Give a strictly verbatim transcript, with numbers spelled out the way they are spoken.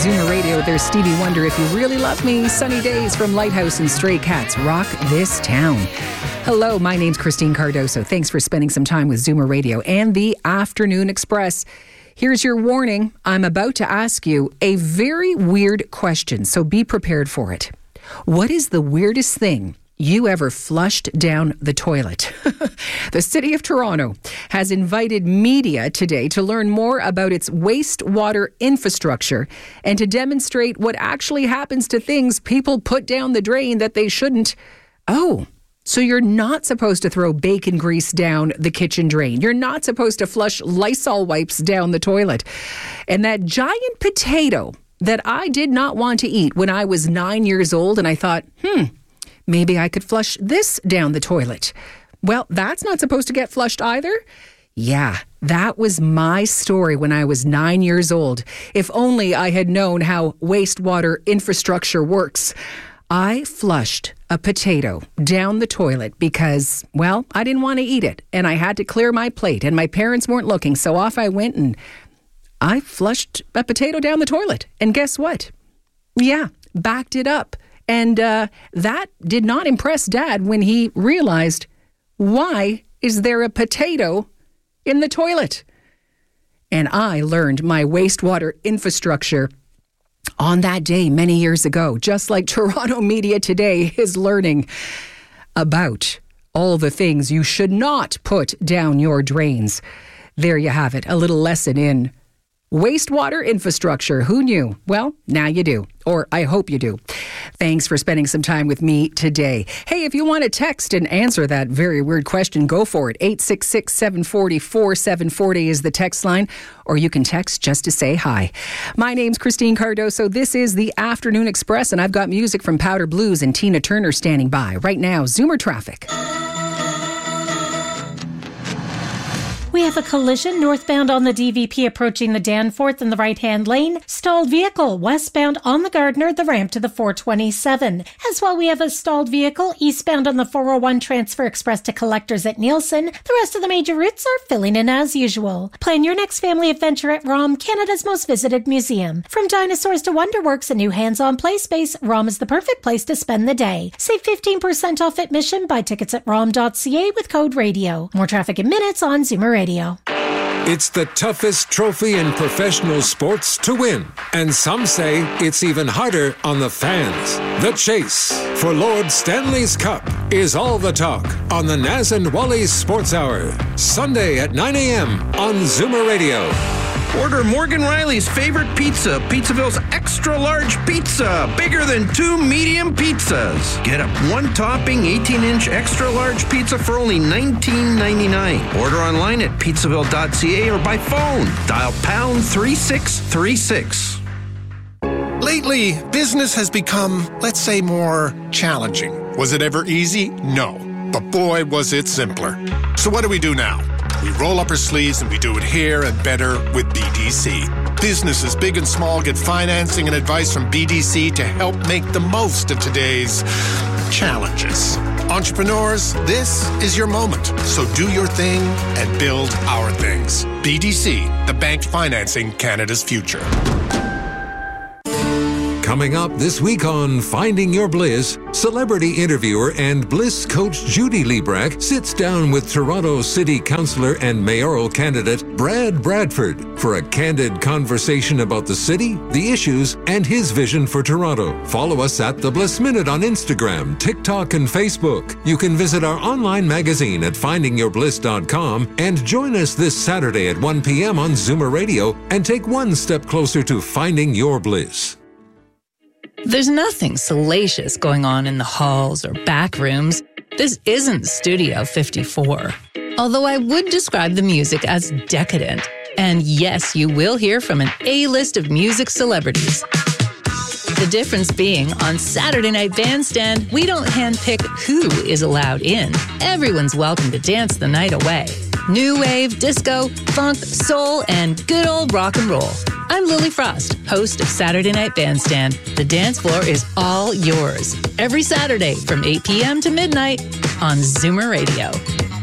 Zoomer Radio. There's Stevie Wonder, If You Really Love Me. Sunny Days from Lighthouse and Stray Cats rock this town. Hello, my name's Christine Cardoso. Thanks for spending some time with Zoomer Radio and the Afternoon Express. Here's your warning. I'm about to ask you a very weird question, so be prepared for it. What is the weirdest thing you ever flushed down the toilet? The City of Toronto has invited media today to learn more about its wastewater infrastructure and to demonstrate what actually happens to things people put down the drain that they shouldn't. Oh, so you're not supposed to throw bacon grease down the kitchen drain. You're not supposed to flush Lysol wipes down the toilet. And that giant potato that I did not want to eat when I was nine years old, and I thought, hmm, maybe I could flush this down the toilet. Well, that's not supposed to get flushed either. Yeah, that was my story when I was nine years old. If only I had known how wastewater infrastructure works. I flushed a potato down the toilet because, well, I didn't want to eat it, and I had to clear my plate, and my parents weren't looking, so off I went, and I flushed a potato down the toilet. And guess what? Yeah, backed it up. And uh, that did not impress Dad when he realized, why is there a potato in the toilet? And I learned my wastewater infrastructure on that day many years ago, just like Toronto media today is learning about all the things you should not put down your drains. There you have it, a little lesson in wastewater infrastructure. Who knew? Well, now you do. Or I hope you do. Thanks for spending some time with me today. Hey, if you want to text and answer that very weird question, go for it. eight six six, seven four zero, four seven four zero is the text line, or you can text just to say hi. My name's Christine Cardoso. This is the Afternoon Express, and I've got music from Powder Blues and Tina Turner standing by. Right now, Zoomer traffic. We have a collision northbound on the D V P approaching the Danforth in the right-hand lane. Stalled vehicle westbound on the Gardner, the ramp to the four twenty-seven. As well, we have a stalled vehicle eastbound on the four oh one Transfer Express to Collectors at Nielsen. The rest of the major routes are filling in as usual. Plan your next family adventure at ROM, Canada's most visited museum. From dinosaurs to Wonderworks and new hands-on play space, ROM is the perfect place to spend the day. Save fifteen percent off admission. Buy tickets at rom dot c a with code radio. More traffic in minutes on Zoomer Radio. Radio. It's the toughest trophy in professional sports to win. And some say it's even harder on the fans. The chase for Lord Stanley's Cup is all the talk on the Naz and Wally Sports Hour. Sunday at nine a.m. on Zoomer Radio. Order Morgan Riley's favorite pizza, Pizzaville's extra large pizza, bigger than two medium pizzas. Get a one-topping eighteen inch extra large pizza for only nineteen ninety-nine. Order online at pizzaville dot c a or by phone. Dial pound three six three six. Lately, business has become, let's say, more challenging. Was it ever easy? No. But boy, was it simpler. So what do we do now? We roll up our sleeves and we do it here and better with B D C. Businesses big and small get financing and advice from B D C to help make the most of today's challenges. Entrepreneurs, this is your moment. So do your thing and build our things. B D C, the bank financing Canada's future. Coming up this week on Finding Your Bliss, celebrity interviewer and Bliss coach Judy Liebrecht sits down with Toronto City Councillor and mayoral candidate Brad Bradford for a candid conversation about the city, the issues, and his vision for Toronto. Follow us at The Bliss Minute on Instagram, TikTok, and Facebook. You can visit our online magazine at finding your bliss dot com and join us this Saturday at one p.m. on Zoomer Radio and take one step closer to finding your bliss. There's nothing salacious going on in the halls or back rooms. This isn't Studio fifty-four. Although I would describe the music as decadent. And yes, you will hear from an A-list of music celebrities. The difference being, on Saturday Night Bandstand, we don't handpick who is allowed in. Everyone's welcome to dance the night away. New wave, disco, funk, soul, and good old rock and roll. I'm Lily Frost, host of Saturday Night Bandstand. The dance floor is all yours. Every Saturday from eight p.m. to midnight on Zoomer Radio.